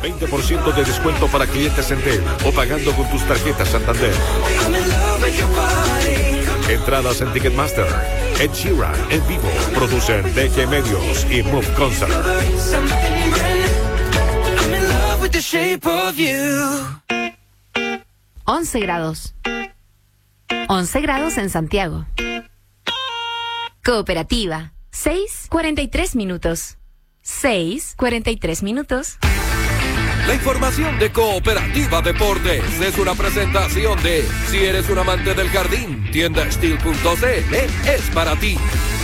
20% de descuento para clientes Entel o pagando con tus tarjetas Santander. Entradas en Ticketmaster. Ed Sheeran en vivo. Producen DG Medios y Move Concert. 11 grados. 11 grados en Santiago. Cooperativa. 6:43 minutos. 6:43 minutos. La información de Cooperativa Deportes es una presentación de Si eres un amante del jardín, tienda Steel.cl es para ti.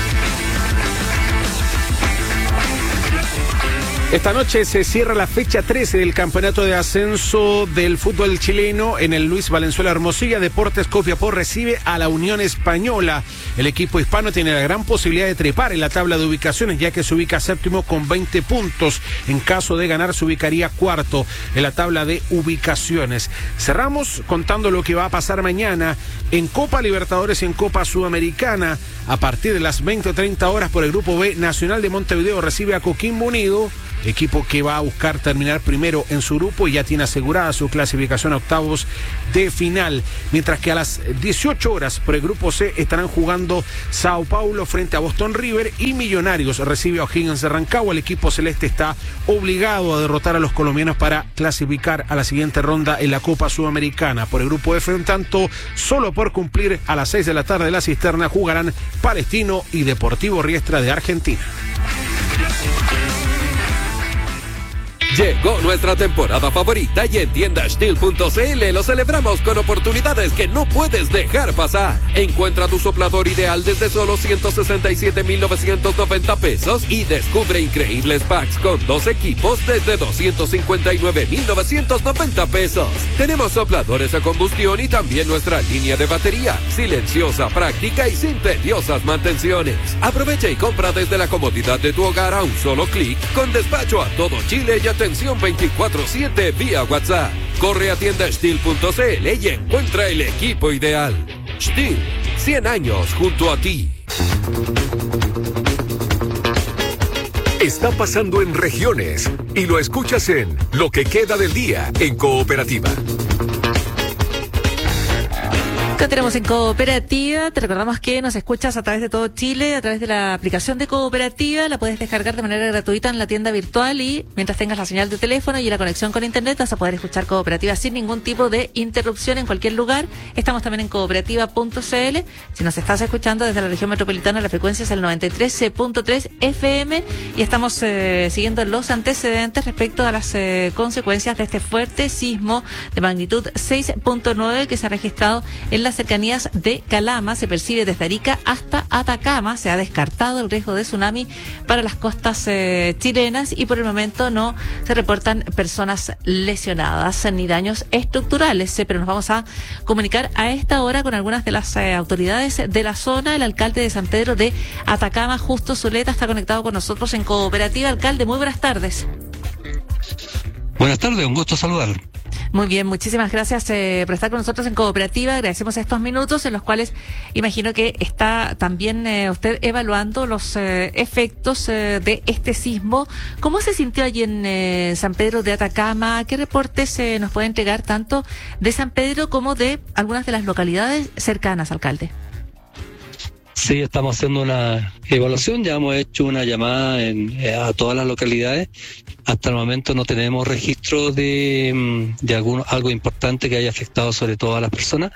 Esta noche se cierra la fecha 13 del campeonato de ascenso del fútbol chileno en el Luis Valenzuela Hermosilla. Deportes Copiapó recibe a la Unión Española. El equipo hispano tiene la gran posibilidad de trepar en la tabla de ubicaciones, ya que se ubica séptimo con 20 puntos. En caso de ganar, se ubicaría cuarto en la tabla de ubicaciones. Cerramos contando lo que va a pasar mañana en Copa Libertadores y en Copa Sudamericana. A partir de las 20:30 horas por el Grupo B, Nacional de Montevideo recibe a Coquimbo Unido, equipo que va a buscar terminar primero en su grupo y ya tiene asegurada su clasificación a octavos de final. Mientras que a las 18 horas por el Grupo C estarán jugando Sao Paulo frente a Boston River y Millonarios recibe a O'Higgins de Rancagua. El equipo celeste está obligado a derrotar a los colombianos para clasificar a la siguiente ronda en la Copa Sudamericana. Por el Grupo F, en tanto, solo por cumplir a las 6 de la tarde la cisterna jugarán Palestino y Deportivo Riestra de Argentina. Llegó nuestra temporada favorita y en tienda Steel.cl lo celebramos con oportunidades que no puedes dejar pasar. Encuentra tu soplador ideal desde solo 167,990 pesos y descubre increíbles packs con 2 equipos desde 259,990 pesos. Tenemos sopladores a combustión y también nuestra línea de batería, silenciosa, práctica y sin tediosas mantenciones. Aprovecha y compra desde la comodidad de tu hogar a un solo clic, con despacho a todo Chile y atención 24/7 vía WhatsApp. Corre a tienda Steel.cl y encuentra el equipo ideal. Steel, 100 años junto a ti. Está pasando en regiones y lo escuchas en Lo que queda del día en Cooperativa. Acá tenemos en Cooperativa, te recordamos que nos escuchas a través de todo Chile, a través de la aplicación de Cooperativa, la puedes descargar de manera gratuita en la tienda virtual y mientras tengas la señal de teléfono y la conexión con internet vas a poder escuchar Cooperativa sin ningún tipo de interrupción en cualquier lugar. Estamos también en cooperativa.cl. Si nos estás escuchando desde la región metropolitana, la frecuencia es el 93.3 FM y estamos siguiendo los antecedentes respecto a las consecuencias de este fuerte sismo de magnitud 6.9 que se ha registrado en las cercanías de Calama. Se percibe desde Arica hasta Atacama. Se ha descartado el riesgo de tsunami para las costas chilenas y por el momento no se reportan personas lesionadas ni daños estructurales, pero nos vamos a comunicar a esta hora con algunas de las autoridades de la zona. El alcalde de San Pedro de Atacama, Justo Zuleta, está conectado con nosotros en Cooperativa. Alcalde, muy buenas tardes. Buenas tardes, un gusto saludar. Muy bien, muchísimas gracias por estar con nosotros en Cooperativa. Agradecemos estos minutos en los cuales imagino que está también usted evaluando los efectos de este sismo. ¿Cómo se sintió allí en San Pedro de Atacama? ¿Qué reportes nos puede entregar tanto de San Pedro como de algunas de las localidades cercanas, alcalde? Sí, estamos haciendo una evaluación, ya hemos hecho una llamada a todas las localidades. Hasta el momento no tenemos registro de algo importante que haya afectado sobre todo a las personas.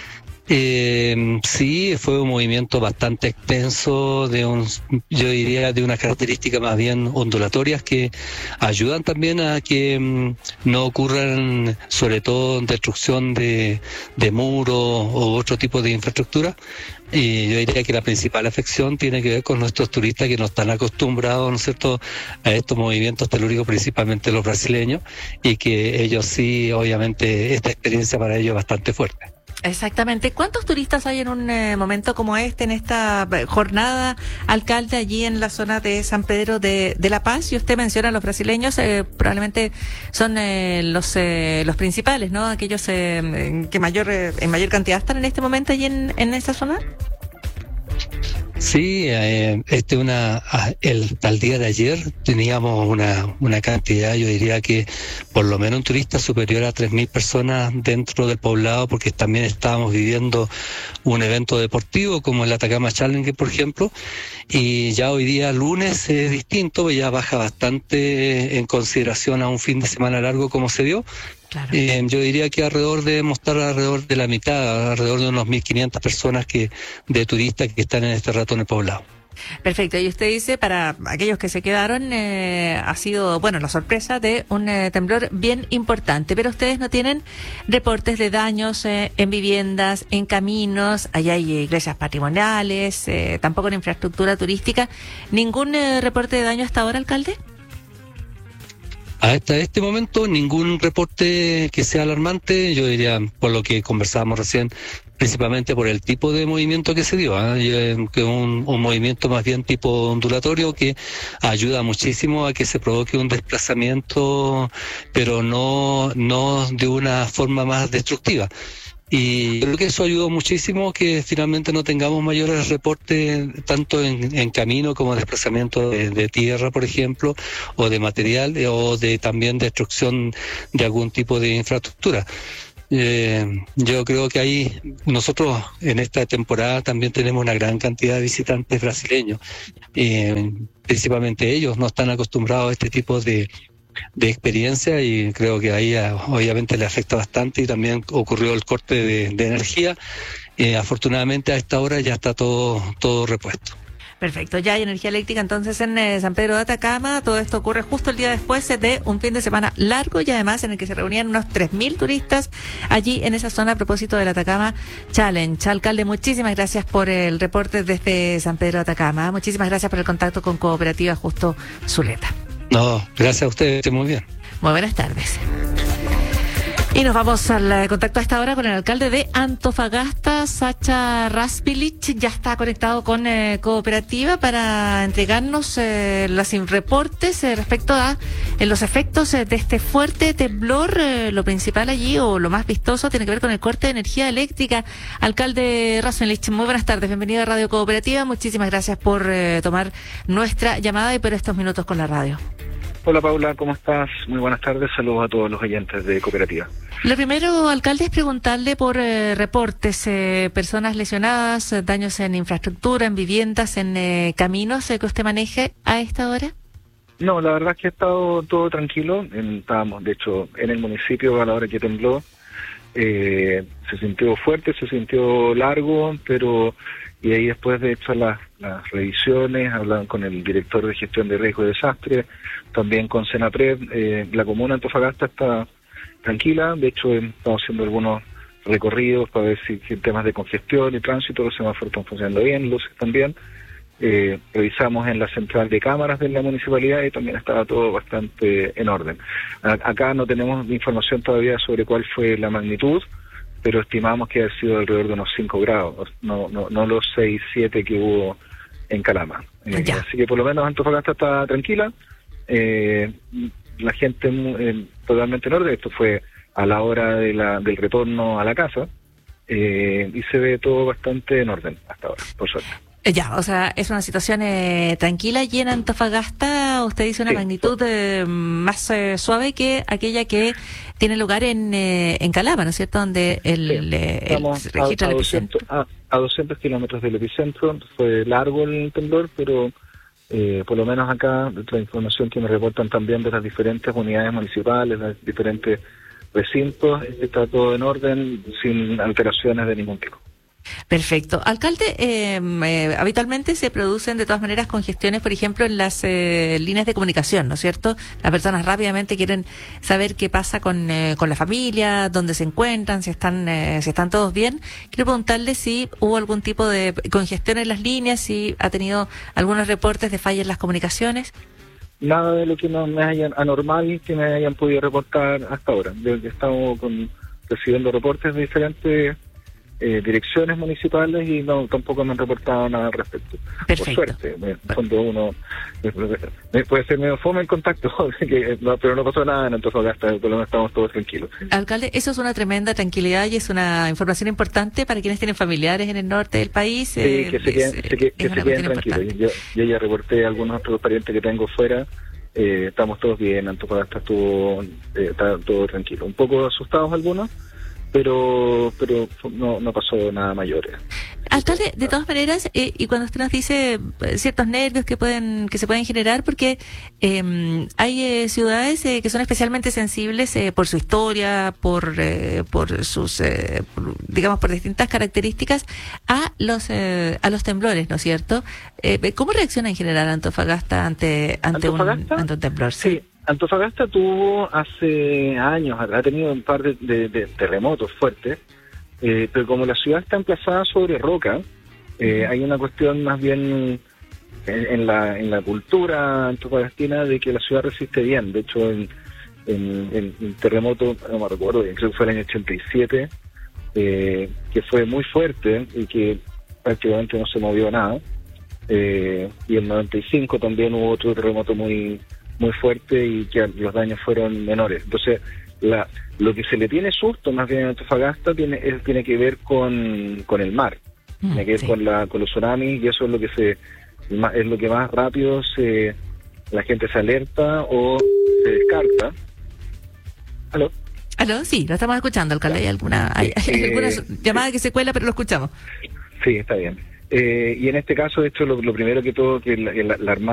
Sí, fue un movimiento bastante extenso, yo diría de unas características más bien ondulatorias que ayudan también a que no ocurran, sobre todo, destrucción de muros o otro tipo de infraestructura. Y yo diría que la principal afección tiene que ver con nuestros turistas que no están acostumbrados, ¿no es cierto?, a estos movimientos telúricos, principalmente los brasileños, y que ellos sí, obviamente, esta experiencia para ellos es bastante fuerte. Exactamente. ¿Cuántos turistas hay en un momento como este, en esta jornada, alcalde, allí en la zona de San Pedro de La Paz? Y usted menciona a los brasileños, probablemente son los principales, ¿no? Aquellos que en mayor cantidad están en este momento allí en esa zona. Sí, al día de ayer teníamos una cantidad, yo diría que por lo menos un turista superior a 3.000 personas dentro del poblado, porque también estábamos viviendo un evento deportivo como el Atacama Challenge, por ejemplo, y ya hoy día lunes es distinto, ya baja bastante en consideración a un fin de semana largo como se dio. Claro. Yo diría que alrededor de la mitad, alrededor de unos 1.500 personas de turistas que están en este rato en el poblado. Perfecto. Y usted dice, para aquellos que se quedaron, ha sido, la sorpresa de un temblor bien importante, pero ustedes no tienen reportes de daños en viviendas, en caminos, allá hay iglesias patrimoniales, tampoco en infraestructura turística. ¿Ningún reporte de daño hasta ahora, alcalde? Hasta este momento ningún reporte que sea alarmante, yo diría, por lo que conversábamos recién, principalmente por el tipo de movimiento que se dio, que un movimiento más bien tipo ondulatorio que ayuda muchísimo a que se provoque un desplazamiento, pero no de una forma más destructiva. Y creo que eso ayudó muchísimo que finalmente no tengamos mayores reportes tanto en camino como desplazamiento de tierra, por ejemplo, o de material, o de también destrucción de algún tipo de infraestructura. Yo creo que ahí nosotros en esta temporada también tenemos una gran cantidad de visitantes brasileños. Principalmente ellos no están acostumbrados a este tipo de experiencia y creo que ahí obviamente le afecta bastante y también ocurrió el corte de energía. Afortunadamente a esta hora ya está todo repuesto. Perfecto, ya hay energía eléctrica entonces en San Pedro de Atacama. Todo esto ocurre justo el día después de un fin de semana largo y además en el que se reunían unos 3.000 turistas allí en esa zona a propósito del Atacama Challenge. Alcalde, muchísimas gracias por el reporte desde San Pedro de Atacama. Muchísimas gracias por el contacto con Cooperativa Justo Zuleta. No, gracias a ustedes, muy bien. Muy buenas tardes. Y nos vamos al contacto a esta hora con el alcalde de Antofagasta, Sacha Raspilic. Ya está conectado con Cooperativa para entregarnos los reportes respecto a los efectos de este fuerte temblor. Lo principal allí, o lo más vistoso, tiene que ver con el corte de energía eléctrica. Alcalde Raspilic, muy buenas tardes. Bienvenido a Radio Cooperativa. Muchísimas gracias por tomar nuestra llamada y por estos minutos con la radio. Hola Paula, ¿cómo estás? Muy buenas tardes, saludos a todos los oyentes de Cooperativa. Lo primero, alcalde, es preguntarle por reportes, personas lesionadas, daños en infraestructura, en viviendas, en caminos que usted maneje a esta hora. No, la verdad es que ha estado todo tranquilo. Estábamos, de hecho, en el municipio a la hora que tembló. Se sintió fuerte, se sintió largo, y ahí después de hecho las revisiones, hablaban con el director de gestión de riesgo y desastre, también con Senapred. La comuna de Antofagasta está tranquila, de hecho estamos haciendo algunos recorridos para ver si en temas de congestión y tránsito los semáforos están funcionando bien, luces también. Revisamos en la central de cámaras de la municipalidad y también estaba todo bastante en orden. Acá no tenemos información todavía sobre cuál fue la magnitud, pero estimamos que ha sido alrededor de unos 5 grados, no los 6, 7 que hubo en Calama. Así que por lo menos Antofagasta está tranquila, la gente totalmente en orden. Esto fue a la hora del retorno a la casa, y se ve todo bastante en orden hasta ahora, por suerte. Ya, o sea, es una situación tranquila y en Antofagasta usted dice una magnitud más suave que aquella que tiene lugar en Calama, ¿no es cierto? Donde el registro del epicentro. A 200 kilómetros del epicentro. Fue largo el temblor, pero por lo menos acá la información que me reportan también de las diferentes unidades municipales, los diferentes recintos, está todo en orden, sin alteraciones de ningún tipo. Perfecto. Alcalde, habitualmente se producen de todas maneras congestiones, por ejemplo, en las líneas de comunicación, ¿no es cierto? Las personas rápidamente quieren saber qué pasa con la familia, dónde se encuentran, si están todos bien. Quiero preguntarle si hubo algún tipo de congestión en las líneas, si ha tenido algunos reportes de fallas en las comunicaciones. Nada de lo que me hayan anormal que me hayan podido reportar hasta ahora. Desde que estamos recibiendo reportes de diferentes direcciones municipales y no, tampoco me han reportado nada al respecto. Perfecto. Por suerte, cuando uno puede ser medio fome el contacto, pero no pasó nada en Antofagasta, por lo menos estamos todos tranquilos. Alcalde, eso es una tremenda tranquilidad y es una información importante para quienes tienen familiares en el norte del país. Sí, que se queden tranquilos. Yo ya reporté a algunos otros parientes que tengo fuera. Estamos todos bien, Antofagasta está todo tranquilo. Un poco asustados algunos, pero no pasó nada mayor. Alcalde, de todas maneras, y cuando usted nos dice ciertos nervios que se pueden generar, porque hay ciudades que son especialmente sensibles por su historia, por sus, digamos, por distintas características a los temblores, ¿no es cierto? ¿Cómo reacciona en general Antofagasta ante un temblor? Sí. Antofagasta tuvo hace años, ha tenido un par de terremotos fuertes, pero como la ciudad está emplazada sobre roca, hay una cuestión más bien en la cultura antofagastina de que la ciudad resiste bien. De hecho, en el terremoto, no me recuerdo, creo que fue el año 87, que fue muy fuerte y que prácticamente no se movió nada, y el 95 también hubo otro terremoto muy fuerte y que los daños fueron menores. Entonces, lo que se le tiene susto más bien en Antofagasta tiene que ver con el mar, tiene que ver con los tsunamis, y eso es lo que más rápido la gente se alerta o se descarta. ¿Aló? ¿Aló? Sí, lo estamos escuchando, alcalde. Hay alguna llamada que se cuela, pero lo escuchamos. Sí, está bien. Y en este caso, de hecho, lo primero que todo, que la Armada